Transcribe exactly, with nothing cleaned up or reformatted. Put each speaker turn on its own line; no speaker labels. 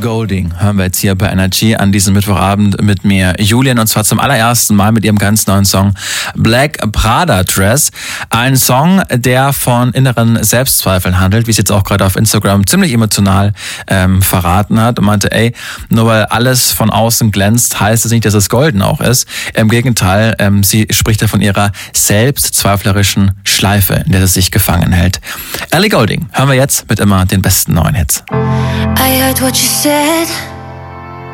Goulding hören wir jetzt hier bei Energy an diesem Mittwochabend mit mir, Julian, und zwar zum allerersten Mal mit ihrem ganz neuen Song Black Prada Dress. Ein Song, der von inneren Selbstzweifeln handelt, wie es jetzt auch gerade auf Instagram ziemlich emotional ähm, verraten hat und meinte, ey, nur weil alles von außen glänzt, heißt es nicht, dass es golden auch ist. Im Gegenteil, ähm, sie spricht ja von ihrer selbstzweiflerischen Schleife, in der sie sich gefangen hält. Ellie Goulding hören wir jetzt mit immer den besten neuen Hits.
I heard what you said.